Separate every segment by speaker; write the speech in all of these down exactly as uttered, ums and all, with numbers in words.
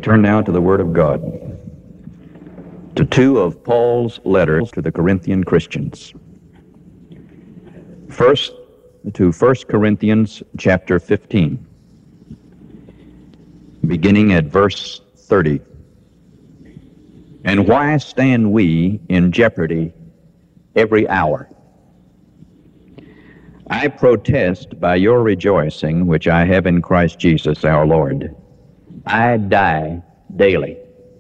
Speaker 1: turn now to the Word of God, to two of Paul's letters to the Corinthian Christians. First, to First Corinthians chapter fifteen, beginning at verse thirty. And why stand we in jeopardy every hour? I protest by your rejoicing, which I have in Christ Jesus our Lord. I die daily.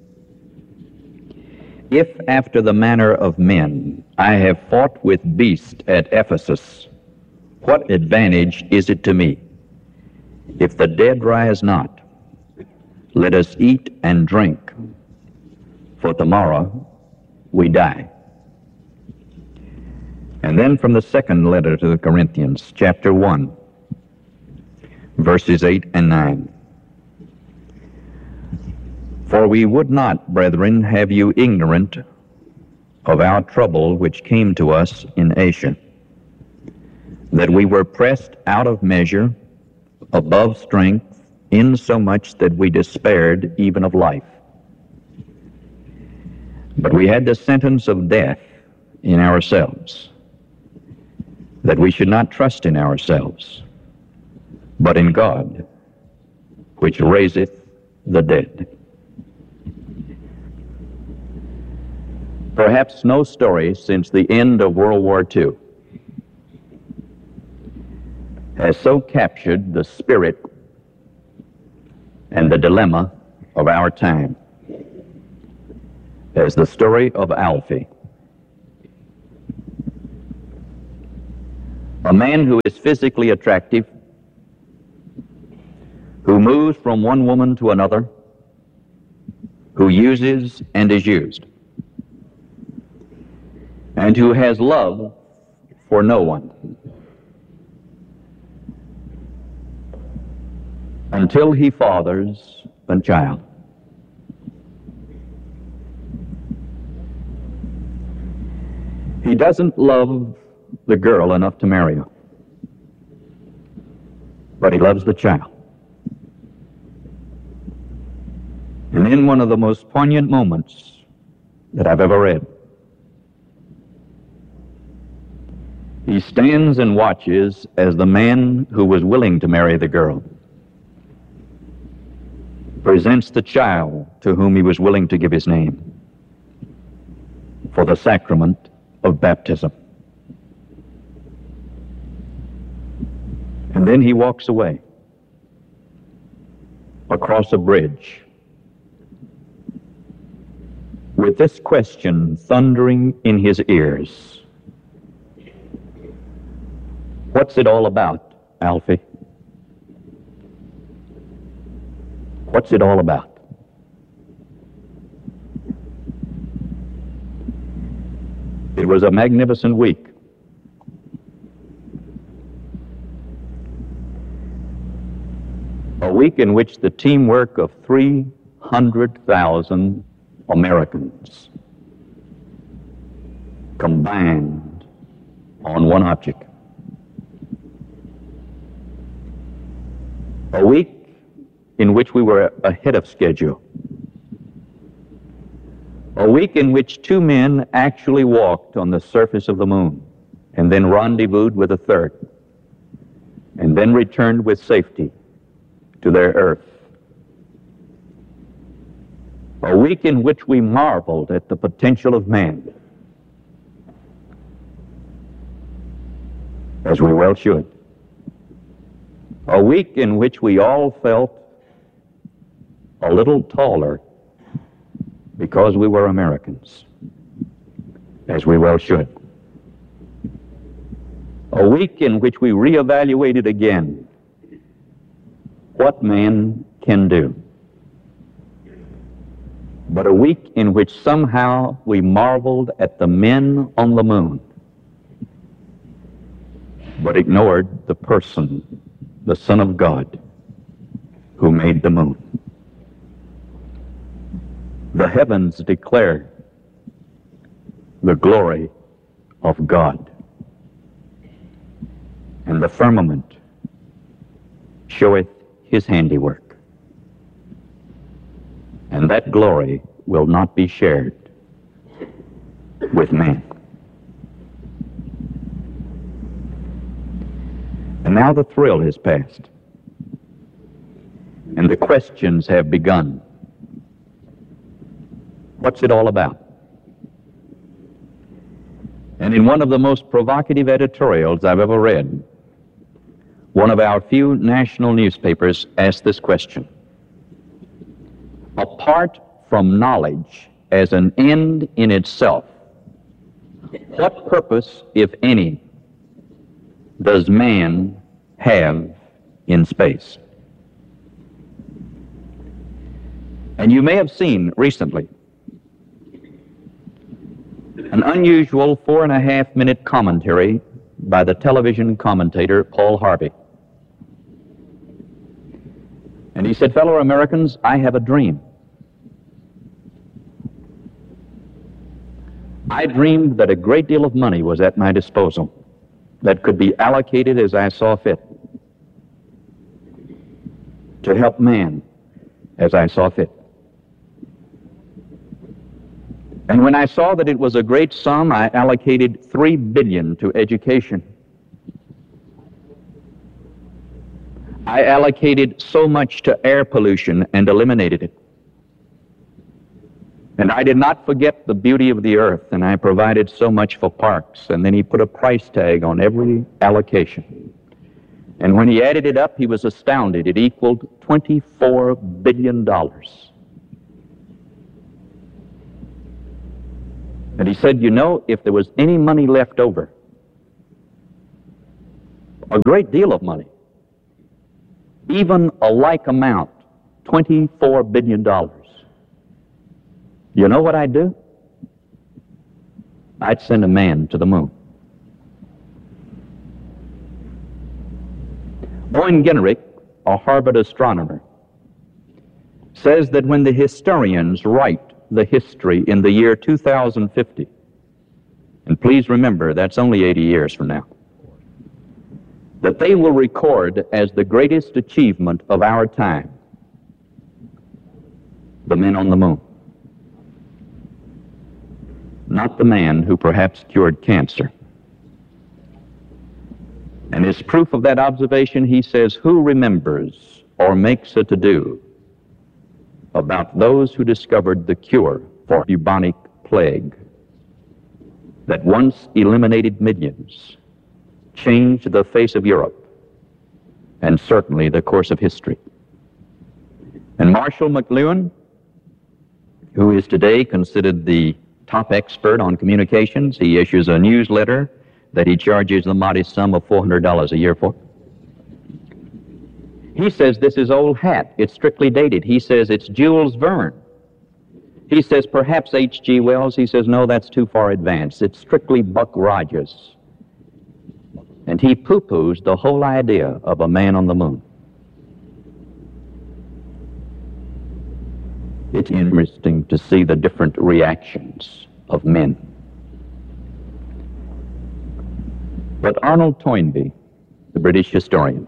Speaker 1: If after the manner of men I have fought with beasts at Ephesus, what advantage is it to me? If the dead rise not, let us eat and drink, for tomorrow we die. And then from the second letter to the Corinthians, chapter one, verses eight and nine. For we would not, brethren, have you ignorant of our trouble which came to us in Asia, that we were pressed out of measure, above strength, insomuch that we despaired even of life. But we had the sentence of death in ourselves, that we should not trust in ourselves, but in God, which raiseth the dead. Perhaps no story since the end of World War Two has so captured the spirit and the dilemma of our time as the story of Alfie, a man who is physically attractive, who moves from one woman to another, who uses and is used, and who has love for no one, until he fathers a child. He doesn't love the girl enough to marry her, but he loves the child. And in one of the most poignant moments that I've ever read, he stands and watches as the man who was willing to marry the girl presents the child to whom he was willing to give his name for the sacrament of baptism. And then he walks away across a bridge with this question thundering in his ears: what's it all about, Alfie? What's it all about? It was a magnificent week. A week in which the teamwork of three hundred thousand Americans combined on one object. A week in which we were ahead of schedule. A week in which two men actually walked on the surface of the moon and then rendezvoused with a third and then returned with safety to their earth. A week in which we marveled at the potential of man, as we well should. A week in which we all felt a little taller because we were Americans, as we well should. A week in which we reevaluated again what man can do. But a week in which somehow we marveled at the men on the moon, but ignored the person, the Son of God, who made the moon. The heavens declare the glory of God, and the firmament showeth his handiwork. And that glory will not be shared with man. And now the thrill has passed, and the questions have begun. What's it all about? And in one of the most provocative editorials I've ever read, one of our few national newspapers asked this question: apart from knowledge as an end in itself, what purpose, if any, does man have in space? And you may have seen recently an unusual four and a half minute commentary by the television commentator Paul Harvey. And he said, "Fellow Americans, I have a dream. I dreamed that a great deal of money was at my disposal that could be allocated as I saw fit to help man as I saw fit. And when I saw that it was a great sum, I allocated three billion dollars to education. I allocated so much to air pollution and eliminated it. And I did not forget the beauty of the earth, and I provided so much for parks." And then he put a price tag on every allocation. And when he added it up, he was astounded. It equaled twenty-four billion dollars. And he said, "You know, if there was any money left over, a great deal of money, even a like amount, twenty-four billion dollars, you know what I'd do? I'd send a man to the moon." Owen Gingerich, a Harvard astronomer, says that when the historians write the history in the year two thousand fifty, and please remember that's only eighty years from now, that they will record as the greatest achievement of our time the men on the moon. Not the man who perhaps cured cancer. And as proof of that observation, he says, "Who remembers or makes a to-do about those who discovered the cure for bubonic plague that once eliminated millions, changed the face of Europe, and certainly the course of history?" And Marshall McLuhan, who is today considered the top expert on communications, he issues a newsletter that he charges the modest sum of four hundred dollars a year for. He says this is old hat. It's strictly dated. He says it's Jules Verne. He says perhaps H G Wells. He says no, that's too far advanced. It's strictly Buck Rogers. And he poo-poos the whole idea of a man on the moon. It's interesting to see the different reactions of men. But Arnold Toynbee, the British historian,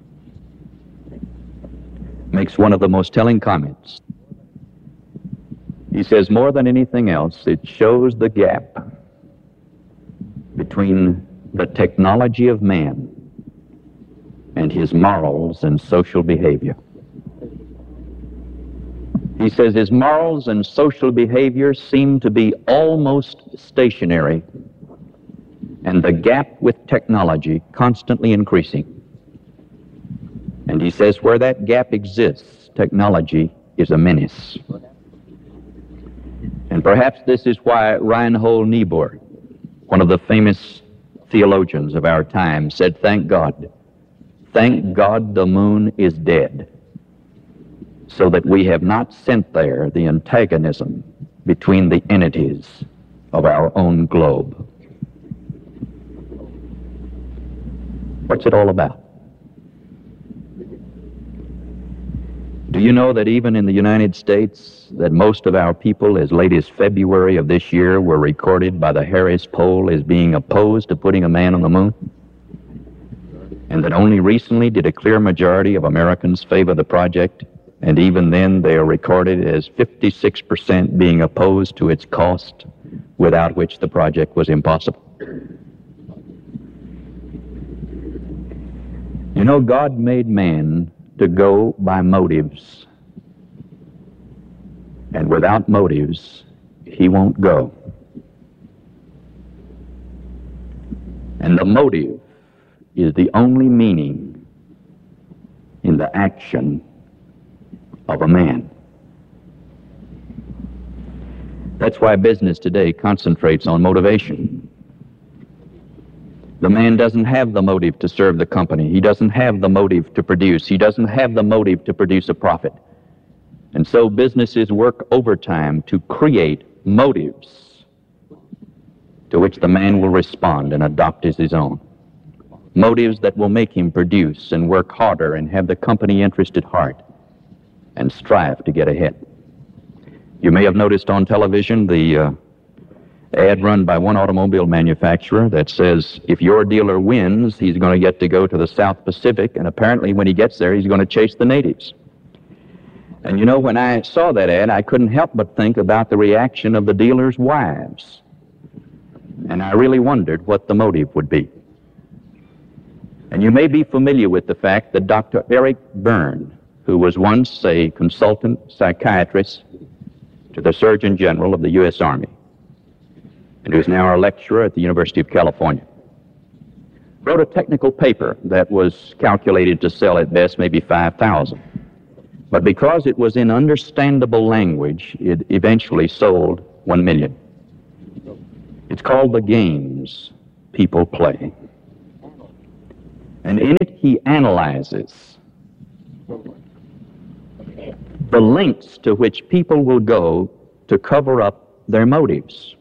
Speaker 1: makes one of the most telling comments. He says, more than anything else, it shows the gap between the technology of man and his morals and social behavior. He says his morals and social behavior seem to be almost stationary, and the gap with technology constantly increasing. And he says where that gap exists, technology is a menace. And perhaps this is why Reinhold Niebuhr, one of the famous theologians of our time, said, "Thank God, thank God the moon is dead, so that we have not sent there the antagonism between the entities of our own globe." What's it all about? Do you know that even in the United States, that most of our people as late as February of this year were recorded by the Harris poll as being opposed to putting a man on the moon? And that only recently did a clear majority of Americans favor the project? and even then they are recorded as fifty-six percent being opposed to its cost, without which the project was impossible. You know, God made man to go by motives, and without motives, he won't go. And the motive is the only meaning in the action of a man. That's why business today concentrates on motivation. The man doesn't have the motive to serve the company. He doesn't have the motive to produce. He doesn't have the motive to produce a profit. And so businesses work overtime to create motives to which the man will respond and adopt as his own. Motives that will make him produce and work harder and have the company interest at heart and strive to get ahead. You may have noticed on television the uh, ad run by one automobile manufacturer that says if your dealer wins, he's going to get to go to the South Pacific, and apparently when he gets there, he's going to chase the natives. And you know, when I saw that ad, I couldn't help but think about the reaction of the dealers' wives. And I really wondered what the motive would be. And you may be familiar with the fact that Doctor Eric Byrne, who was once a consultant psychiatrist to the Surgeon General of the U S Army, and who's now a lecturer at the University of California, wrote a technical paper that was calculated to sell at best maybe five thousand. But because it was in understandable language, it eventually sold one million. It's called The Games People Play. And in it, he analyzes the lengths to which people will go to cover up their motives,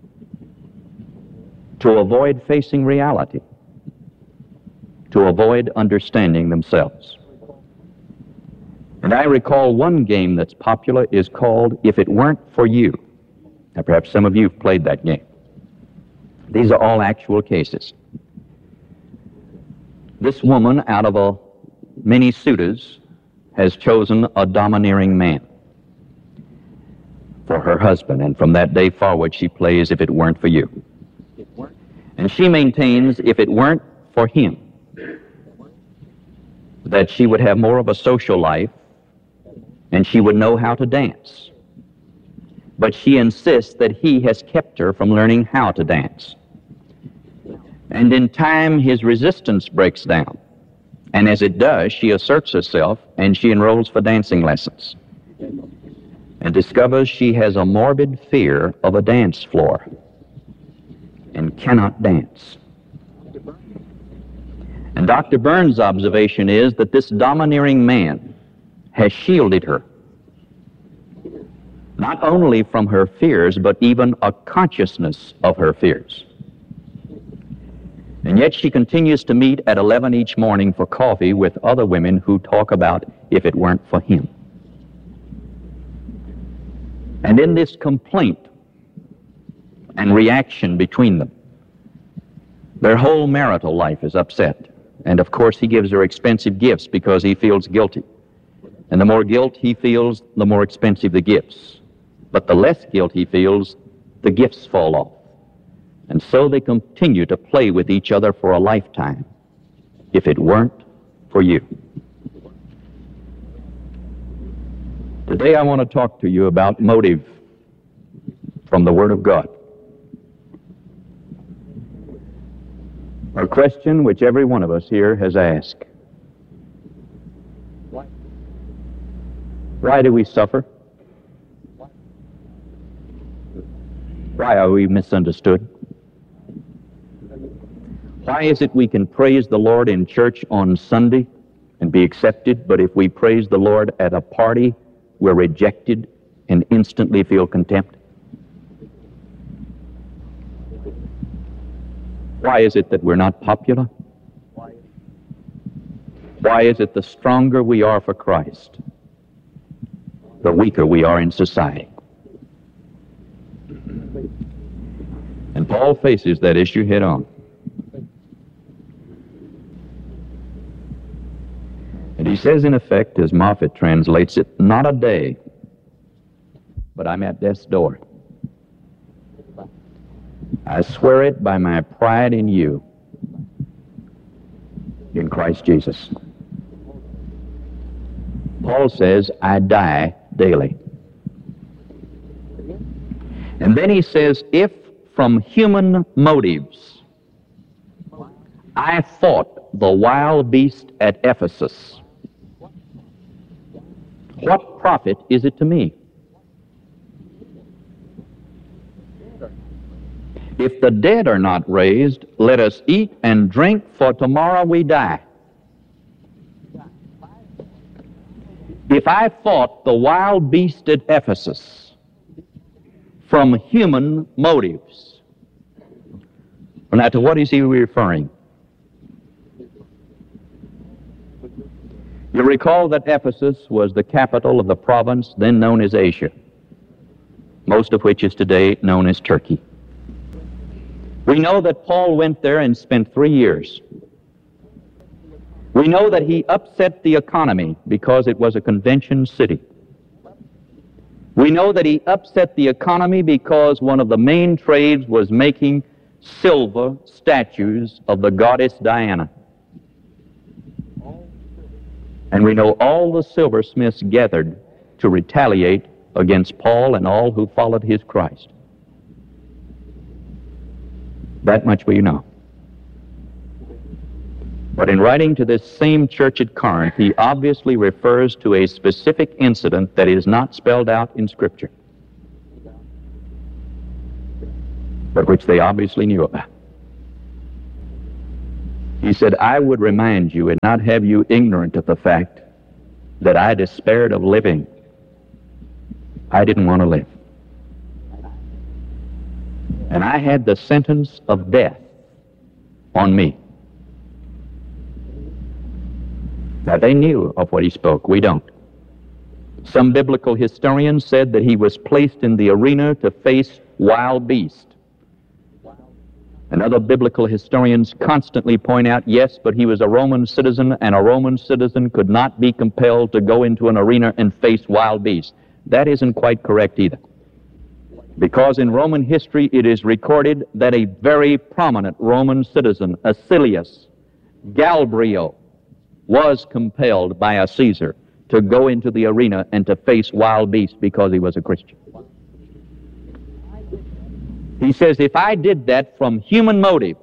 Speaker 1: to avoid facing reality, to avoid understanding themselves. And I recall one game that's popular is called If It Weren't For You. Now, perhaps some of you have played that game. These are all actual cases. This woman, out of a many suitors, has chosen a domineering man for her husband, and from that day forward she plays If It Weren't For You. And she maintains if it weren't for him, that she would have more of a social life and she would know how to dance. But she insists that he has kept her from learning how to dance. And in time, his resistance breaks down. And as it does, she asserts herself and she enrolls for dancing lessons and discovers she has a morbid fear of a dance floor and cannot dance. And Doctor Burns' observation is that this domineering man has shielded her, not only from her fears, but even a consciousness of her fears. And yet she continues to meet at eleven each morning for coffee with other women who talk about if it weren't for him. And in this complaint and reaction between them, their whole marital life is upset. And of course he gives her expensive gifts because he feels guilty. And the more guilt he feels, the more expensive the gifts. But the less guilt he feels, the gifts fall off. And so they continue to play with each other for a lifetime, if it weren't for you. Today I want to talk to you about motive from the Word of God. A question which every one of us here has asked. Why do we suffer? Why are we misunderstood? Why is it we can praise the Lord in church on Sunday and be accepted, but if we praise the Lord at a party, we're rejected and instantly feel contempt? Why is it that we're not popular? Why is it the stronger we are for Christ, the weaker we are in society? And Paul faces that issue head on. And he He says, in effect, as Moffat translates it, not a day, but I'm at death's door. I swear it by my pride in you, in Christ Jesus. Paul says, I die daily. And then he says, if from human motives I fought the wild beast at Ephesus, what profit is it to me? If the dead are not raised, let us eat and drink, for tomorrow we die. If I fought the wild beast at Ephesus from human motives, now to what is he referring? You recall that Ephesus was the capital of the province then known as Asia, most of which is today known as Turkey. We know that Paul went there and spent three years. We know that he upset the economy because it was a convention city. We know that he upset the economy because one of the main trades was making silver statues of the goddess Diana. And we know all the silversmiths gathered to retaliate against Paul and all who followed his Christ. That much we know. But in writing to this same church at Corinth, he obviously refers to a specific incident that is not spelled out in Scripture, but which they obviously knew about. He said, I would remind you and not have you ignorant of the fact that I despaired of living. I didn't want to live. And I had the sentence of death on me. Now, they knew of what he spoke. We don't. Some biblical historians said that he was placed in the arena to face wild beasts. And other biblical historians constantly point out, yes, but he was a Roman citizen, and a Roman citizen could not be compelled to go into an arena and face wild beasts. That isn't quite correct either. Because in Roman history it is recorded that a very prominent Roman citizen, Acilius Galbrio, was compelled by a Caesar to go into the arena and to face wild beasts because he was a Christian. He says, if I did that from human motive,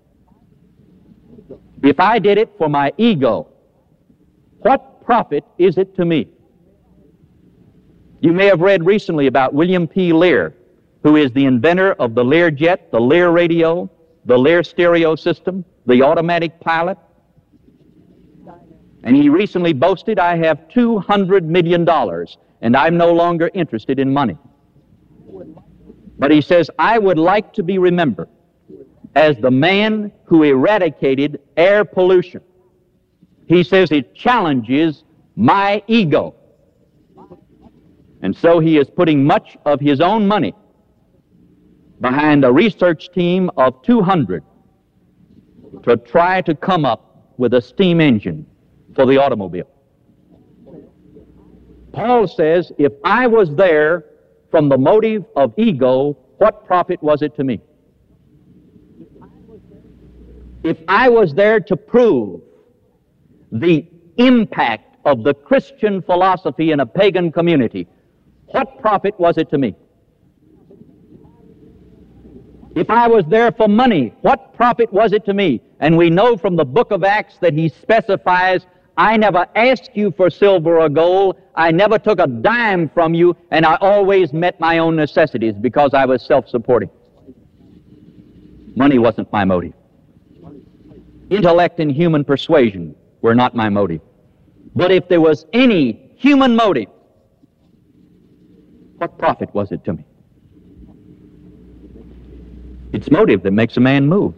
Speaker 1: if I did it for my ego, what profit is it to me? You may have read recently about William P. Lear, who is the inventor of the Learjet, the Lear radio, the Lear stereo system, the automatic pilot. And he recently boasted, I have two hundred million dollars, and I'm no longer interested in money. But he says, I would like to be remembered as the man who eradicated air pollution. He says it challenges my ego. And so he is putting much of his own money behind a research team of two hundred to try to come up with a steam engine for the automobile. Paul says, if I was there from the motive of ego, what profit was it to me? If I was there to prove the impact of the Christian philosophy in a pagan community, what profit was it to me? If I was there for money, what profit was it to me? And we know from the book of Acts that he specifies, I never asked you for silver or gold, I never took a dime from you, and I always met my own necessities because I was self-supporting. Money wasn't my motive. Intellect and human persuasion were not my motive. But if there was any human motive, what profit was it to me? It's motive that makes a man move.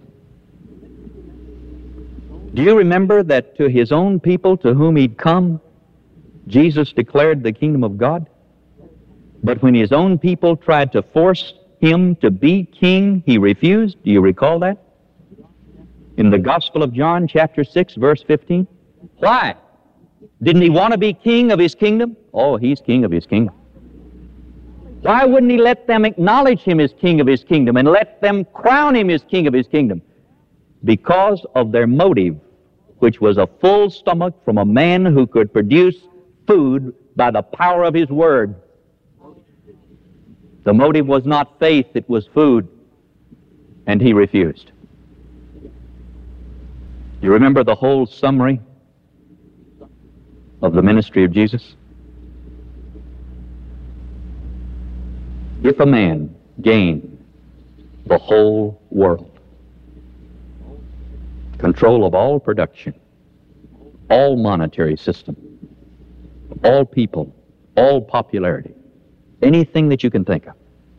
Speaker 1: Do you remember that to his own people to whom he'd come, Jesus declared the kingdom of God? But when his own people tried to force him to be king, he refused. Do you recall that? In the Gospel of John, chapter six, verse fifteen. Why? Didn't he want to be king of his kingdom? Oh, he's king of his kingdom. Why wouldn't he let them acknowledge him as king of his kingdom and let them crown him as king of his kingdom? Because of their motive, which was a full stomach from a man who could produce food by the power of his word. The motive was not faith, it was food, and he refused. You remember the whole summary of the ministry of Jesus? If a man gain the whole world, control of all production, all monetary system, all people, all popularity, anything that you can think of,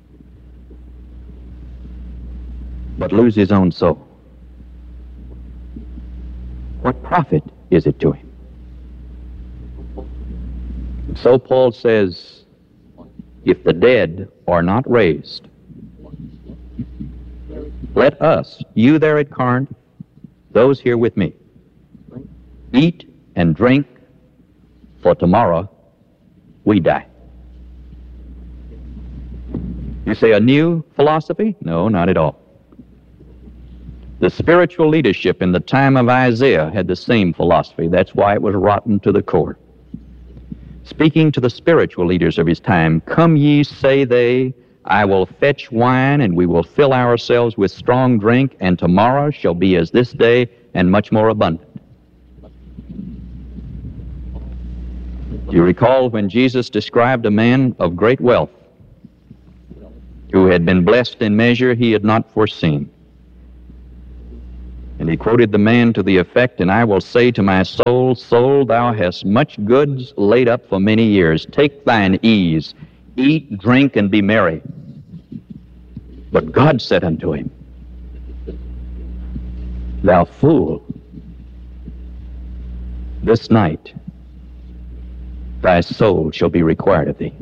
Speaker 1: but lose his own soul, what profit is it to him? So Paul says, if the dead are not raised, let us, you there at Corinth, those here with me, eat and drink, for tomorrow we die. You say a new philosophy? No, not at all. The spiritual leadership in the time of Isaiah had the same philosophy. That's why it was rotten to the core. Speaking to the spiritual leaders of his time, come ye, say they, I will fetch wine, and we will fill ourselves with strong drink, and tomorrow shall be as this day, and much more abundant. Do you recall when Jesus described a man of great wealth who had been blessed in measure he had not foreseen? And he quoted the man to the effect, and I will say to my soul, soul, thou hast much goods laid up for many years. Take thine ease, eat, drink, and be merry. But God said unto him, thou fool, this night thy soul shall be required of thee.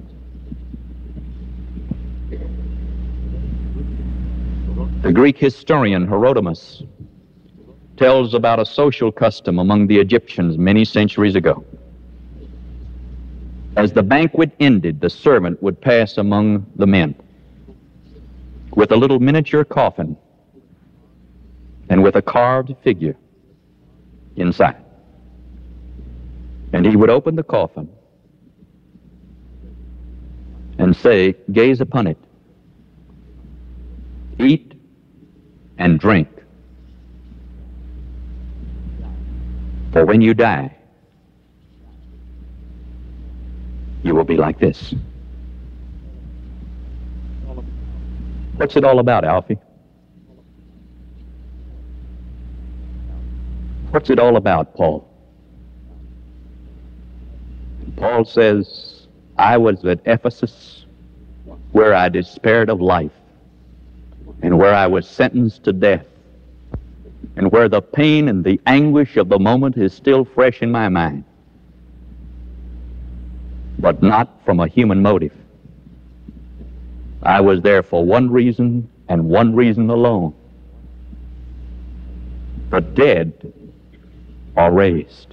Speaker 1: The Greek historian Herodotus tells about a social custom among the Egyptians many centuries ago. As the banquet ended, the servant would pass among the men with a little miniature coffin and with a carved figure inside. And he would open the coffin and say, gaze upon it, eat and drink, for when you die, you will be like this. What's it all about, Alfie? What's it all about, Paul? Paul says, I was at Ephesus where I despaired of life and where I was sentenced to death and where the pain and the anguish of the moment is still fresh in my mind, but not from a human motive. I was there for one reason and one reason alone. The dead are raised.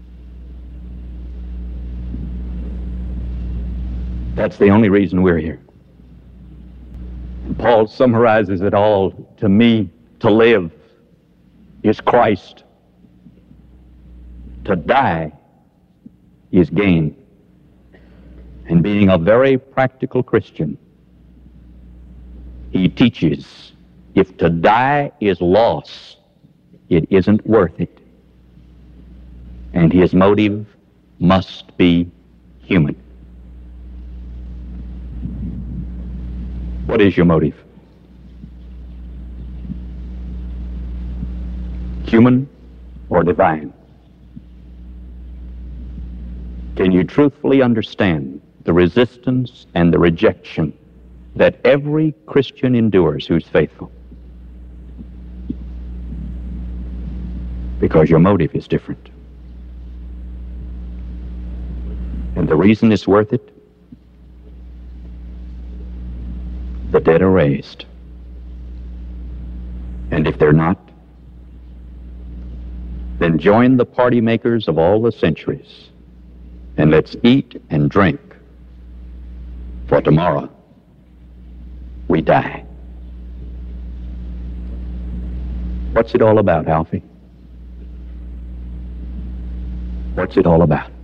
Speaker 1: That's the only reason we're here. And Paul summarizes it all. To me, to live is Christ. To die is gain. And being a very practical Christian, he teaches if to die is loss, it isn't worth it. And his motive must be human. What is your motive? Human or divine? Can you truthfully understand the resistance and the rejection that every Christian endures who's faithful? Because your motive is different. And the reason it's worth it, the dead are raised. And if they're not, then join the party makers of all the centuries and let's eat and drink, for tomorrow we die. What's it all about, Alfie? What's it all about?